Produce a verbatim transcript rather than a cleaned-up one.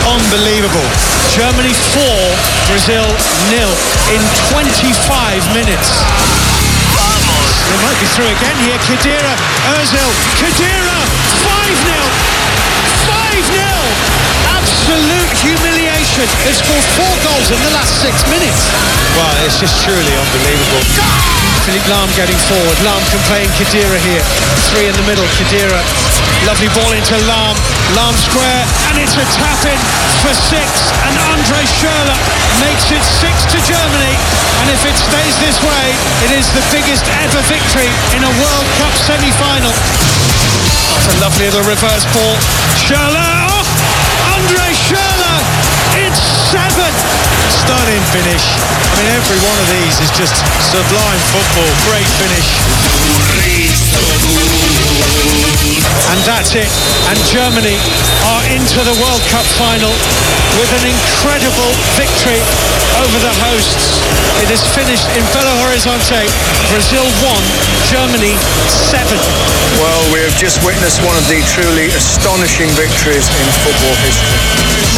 Unbelievable. Germany four, Brazil nil in twenty-five minutes. They might be through again here. Khedira, Ozil, Khedira, five nil. five nil. Absolute humiliation. They've scored four goals in the last six minutes. Well, it's just truly unbelievable. Philippe Lahm getting forward. Lahm can play in Khedira here. Three in the middle. Khedira. Lovely ball into Lahm. Lahm square. And it's a tap-in for six. And Andre Schürrle makes it six to Germany. And if it stays this way, it is the biggest ever victory in a World Cup semi-final. That's a lovely little reverse ball. Schürrle. Oh! Andre Schürrle. It's seven. Stunning finish. I mean, every one of these is just sublime football. Great finish. And that's it. And Germany are into the World Cup final with an incredible victory over the hosts. It is finished in Belo Horizonte. Brazil one, Germany seven. Well, we have just witnessed one of the truly astonishing victories in football history.